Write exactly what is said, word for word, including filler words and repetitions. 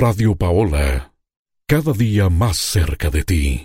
Radio Paola, cada día más cerca de ti.